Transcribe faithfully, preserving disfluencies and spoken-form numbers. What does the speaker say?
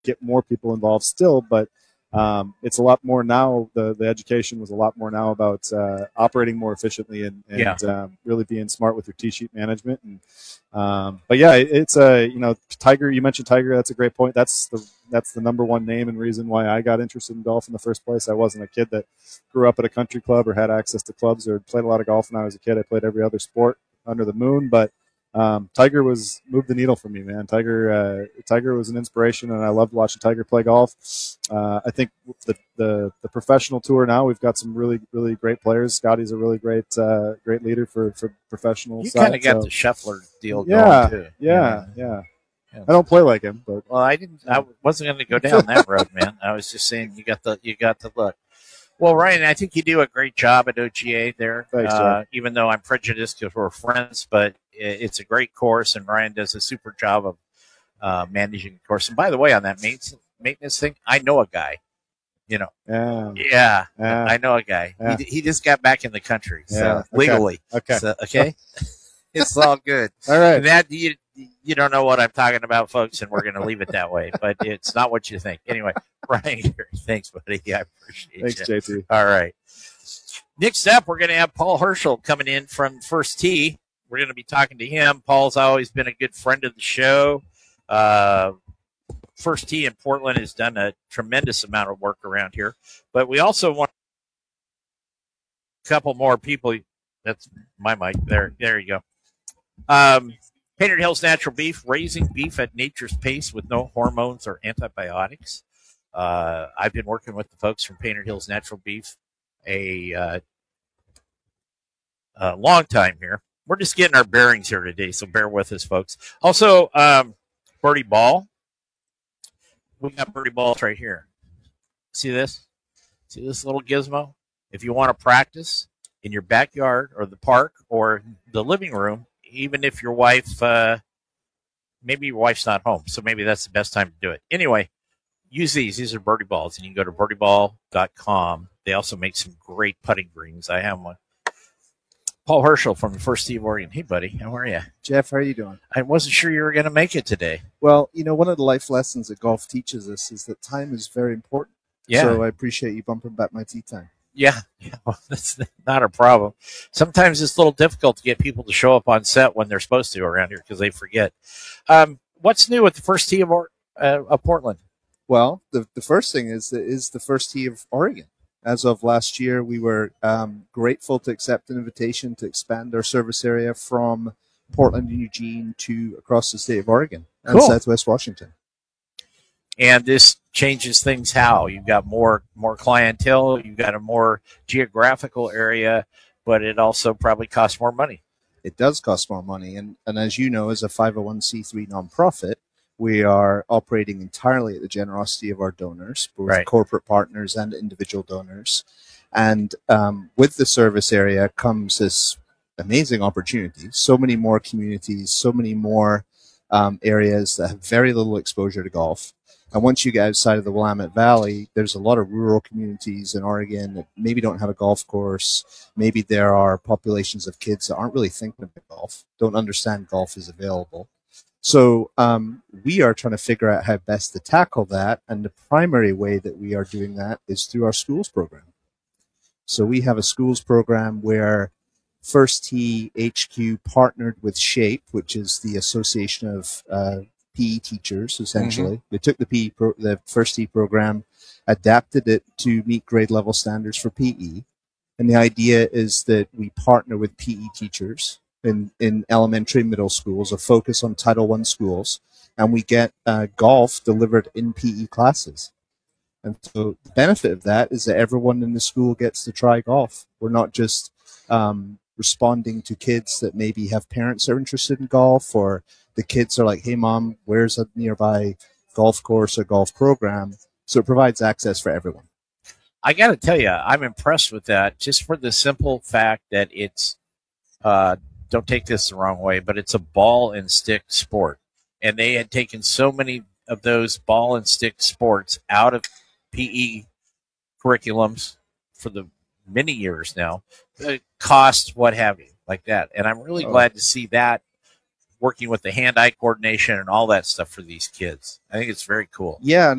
get more people involved still, but um, it's a lot more now. The, the education was a lot more now about uh, operating more efficiently and, and Yeah. um, really being smart with your tee sheet management. And um, but yeah, it, it's a you know Tiger. You mentioned Tiger. That's a great point. That's the that's the number one name and reason why I got interested in golf in the first place. I wasn't a kid that grew up at a country club or had access to clubs or played a lot of golf when I was a kid. I played every other sport under the moon, but Um, Tiger was moved the needle for me, man. Tiger, uh, Tiger was an inspiration, and I loved watching Tiger play golf. Uh, I think the, the the professional tour now, we've got some really really great players. Scotty's a really great uh, great leader for for professional. You kind of got so. the Scheffler deal yeah, going too. Yeah, yeah, yeah. I don't play like him, but well, I didn't. I wasn't going to go down that road, man. I was just saying you got the you got the look. Well, Ryan, I think you do a great job at O G A there. Thanks, uh, even though I'm prejudiced because we're friends, but it's a great course, and Ryan does a super job of uh, managing the course. And by the way, on that maintenance maintenance thing, I know a guy. You know, yeah, yeah, yeah. I know a guy. Yeah. He, he just got back in the country, so yeah. okay. legally. Okay, so, okay, it's all good. All right, and that you you don't know what I'm talking about, folks, and we're going to leave it that way. But it's not what you think. Anyway, Ryan, thanks, buddy. I appreciate thanks, you. J T. All right. Next up, we're going to have Paul Herschel coming in from First Tee. We're going to be talking to him. Paul's always been a good friend of the show. Uh, First Tee in Portland has done a tremendous amount of work around here. But we also want a couple more people. That's my mic. There, there you go. Um, Painted Hills Natural Beef, raising beef at nature's pace with no hormones or antibiotics. Uh, I've been working with the folks from Painted Hills Natural Beef a, uh, a long time here. We're just getting our bearings here today, so bear with us, folks. Also, um, Birdie Ball. We got Birdie Balls right here. See this? See this little gizmo? If you want to practice in your backyard or the park or the living room, even if your wife, uh, maybe your wife's not home, so maybe that's the best time to do it. Anyway, use these. These are Birdie Balls, and you can go to birdie ball dot com. They also make some great putting greens. I have one. Paul Herschel from the First Tee of Oregon. Hey, buddy. How are you? Jeff, how are you doing? I wasn't sure you were going to make it today. Well, you know, one of the life lessons that golf teaches us is that time is very important. Yeah. So I appreciate you bumping back my tee time. Yeah, yeah, well, that's not a problem. Sometimes it's a little difficult to get people to show up on set when they're supposed to around here because they forget. Um, what's new with the First Tee of, or- uh, of Portland? Well, the the first thing is that is the First Tee of Oregon. As of last year, we were um, grateful to accept an invitation to expand our service area from Portland and Eugene to across the state of Oregon and Cool. Southwest Washington. And this changes things how? You've got more more clientele, you've got a more geographical area, but it also probably costs more money. It does cost more money. And, and as you know, as a five oh one c three nonprofit, we are operating entirely at the generosity of our donors, both Right. corporate partners and individual donors. And um, with the service area comes this amazing opportunity. So many more communities, so many more um, areas that have very little exposure to golf. And once you get outside of the Willamette Valley, there's a lot of rural communities in Oregon that maybe don't have a golf course. Maybe there are populations of kids that aren't really thinking about golf, don't understand golf is available. So um, we are trying to figure out how best to tackle that. And the primary way that we are doing that is through our schools program. So we have a schools program where First Tee H Q partnered with SHAPE, which is the Association of uh, P E teachers, essentially. Mm-hmm. They took the P E pro- the First Tee program, adapted it to meet grade level standards for P E. And the idea is that we partner with P E teachers in, in elementary and middle schools, a focus on Title one schools, and we get uh, golf delivered in P E classes. And so the benefit of that is that everyone in the school gets to try golf. We're not just um, responding to kids that maybe have parents that are interested in golf, or the kids are like, hey, Mom, where's a nearby golf course or golf program? So it provides access for everyone. I got to tell you, I'm impressed with that just for the simple fact that it's, uh, don't take this the wrong way, but it's a ball and stick sport. And they had taken so many of those ball and stick sports out of P E curriculums for the many years now, uh, cost, what have you, like that. And I'm really Oh. glad to see that working with the hand-eye coordination and all that stuff for these kids. I think it's very cool. Yeah,